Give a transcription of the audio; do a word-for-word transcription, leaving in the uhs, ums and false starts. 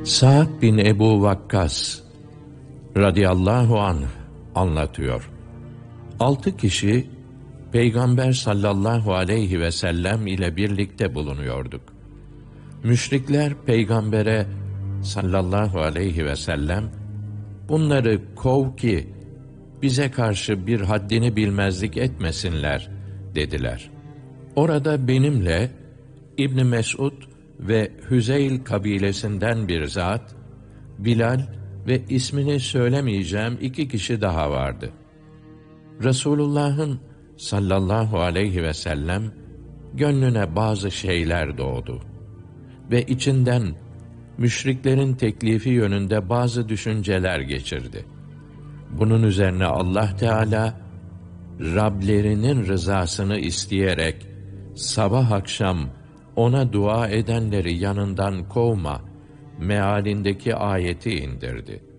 Sa'd bin Ebu Vakkas radıyallahu anh anlatıyor. Altı kişi Peygamber sallallahu aleyhi ve sellem ile birlikte bulunuyorduk. Müşrikler Peygamber'e sallallahu aleyhi ve sellem, bunları kov ki bize karşı bir haddini bilmezlik etmesinler dediler. Orada benimle İbn Mesud ve Hüzeyl kabilesinden bir zat, Bilal ve ismini söylemeyeceğim iki kişi daha vardı. Resulullah'ın sallallahu aleyhi ve sellem gönlüne bazı şeyler doğdu ve içinden müşriklerin teklifi yönünde bazı düşünceler geçirdi. Bunun üzerine Allah Teala Rablerinin rızasını isteyerek sabah akşam ona dua edenleri yanından kovma mealindeki ayeti indirdi.